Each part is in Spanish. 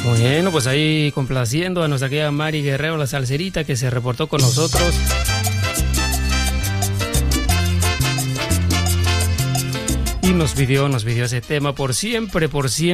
Bueno, pues ahí complaciendo a nuestra querida Mari Guerrero, la salserita, que se reportó con nosotros. Y nos pidió ese tema por siempre.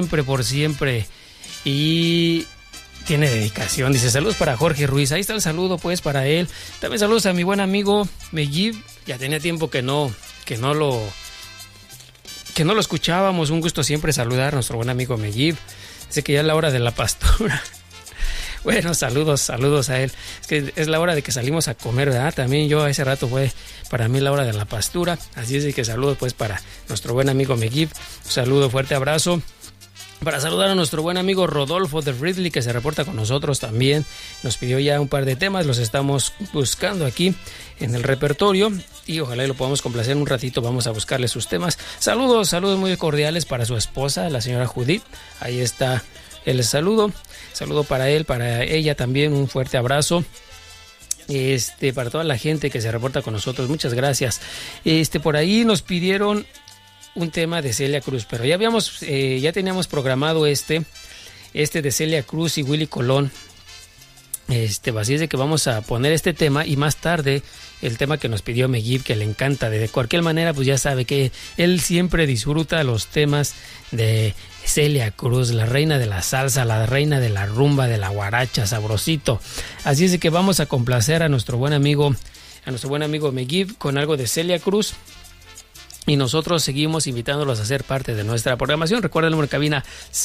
Y tiene dedicación, dice: saludos para Jorge Ruiz. Ahí está el saludo pues para él. También saludos a mi buen amigo Mellib. Ya tenía tiempo que no lo escuchábamos. Un gusto siempre saludar a nuestro buen amigo Mellib. Dice que ya es la hora de la pastura. Bueno, saludos a él. Es que es la hora de que salimos a comer, ¿verdad? También yo ese rato fue para mí la hora de la pastura. Así es que saludos pues para nuestro buen amigo Mellib. Un saludo, fuerte abrazo. Para saludar a nuestro buen amigo Rodolfo de Ridley, que se reporta con nosotros también. Nos pidió ya un par de temas, los estamos buscando aquí en el repertorio y ojalá lo podamos complacer en un ratito. Vamos a buscarle sus temas. Saludos muy cordiales para su esposa, la señora Judith. Ahí está el saludo. Saludo para él, para ella también, un fuerte abrazo. Para toda la gente que se reporta con nosotros, muchas gracias. Por ahí nos pidieron un tema de Celia Cruz, pero ya teníamos programado este de Celia Cruz y Willy Colón. Así es de que vamos a poner este tema y más tarde el tema que nos pidió Mellib, que le encanta. De cualquier manera, pues ya sabe que él siempre disfruta los temas de Celia Cruz, la reina de la salsa, la reina de la rumba, de la guaracha, sabrosito. Así es de que vamos a complacer a nuestro buen amigo Mellib con algo de Celia Cruz. Y nosotros seguimos invitándolos a ser parte de nuestra programación. Recuerda el número de cabina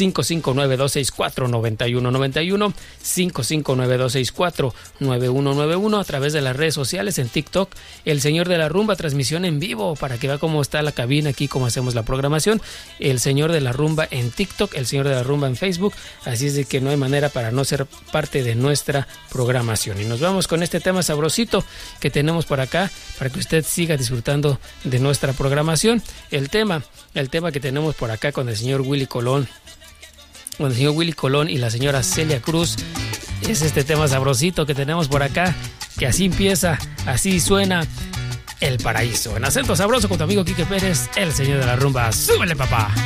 559-264-9191, 559-264-9191, a través de las redes sociales, en TikTok, El Señor de la Rumba, transmisión en vivo, para que vea cómo está la cabina aquí, cómo hacemos la programación. El Señor de la Rumba en TikTok, El Señor de la Rumba en Facebook. Así es de que no hay manera para no ser parte de nuestra programación. Y nos vamos con este tema sabrosito que tenemos por acá, para que usted siga disfrutando de nuestra programación. El tema que tenemos por acá con el señor Willy Colón, y la señora Celia Cruz, es este tema sabrosito que tenemos por acá, que así empieza, así suena El Paraíso, en acento sabroso, con tu amigo Quique Pérez, el señor de la rumba. ¡Súbele, papá!